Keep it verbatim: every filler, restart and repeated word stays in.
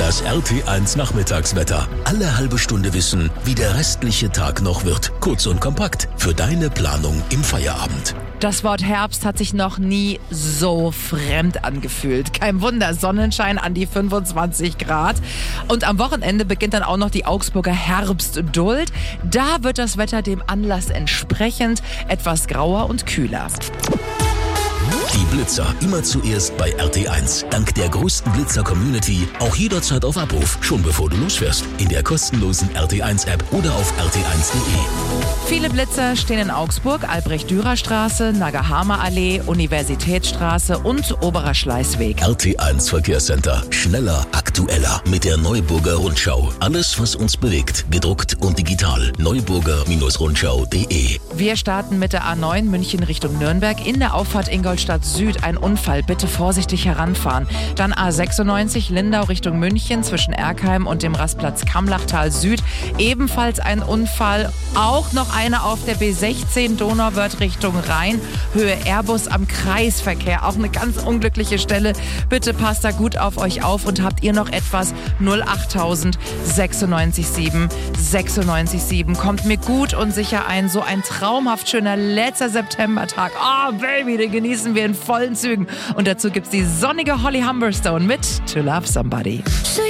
Das R T eins Nachmittagswetter. Alle halbe Stunde wissen, wie der restliche Tag noch wird. Kurz und kompakt für deine Planung im Feierabend. Das Wort Herbst hat sich noch nie so fremd angefühlt. Kein Wunder, Sonnenschein an die fünfundzwanzig Grad. Und am Wochenende beginnt dann auch noch die Augsburger Herbstduld. Da wird das Wetter dem Anlass entsprechend etwas grauer und kühler. Die Blitzer immer zuerst bei R T eins. Dank der größten Blitzer-Community auch jederzeit auf Abruf, schon bevor du losfährst. In der kostenlosen R T eins App oder auf r t eins punkt d e. Viele Blitzer stehen in Augsburg, Albrecht-Dürer-Straße, Nagahama-Allee, Universitätsstraße und Oberer Schleißweg. R T eins Verkehrscenter. Schneller, aktueller mit der Neuburger Rundschau. Alles, was uns bewegt, gedruckt und digital. neuburger Rundschau punkt de. Wir starten mit der A neun München Richtung Nürnberg. In der Auffahrt Ingolstadt Süd ein Unfall. Bitte vorsichtig heranfahren. Dann A sechsundneunzig Lindau Richtung München zwischen Erkheim und dem Rastplatz Kamlachtal Süd. Ebenfalls ein Unfall. Auch noch einer auf der B sechzehn Donauwörth Richtung Rhein. Höhe Airbus am Kreisverkehr. Auch eine ganz unglückliche Stelle. Bitte passt da gut auf euch auf und habt ihr noch etwas? null achttausend sechsundneunzig sieben sechsundneunzig sieben. Kommt mir gut und sicher ein. So ein traumhaft schöner letzter Septembertag. Oh Baby, den genießen wir in vollen Zügen. Und dazu gibt's die sonnige Holly Humberstone mit To Love Somebody.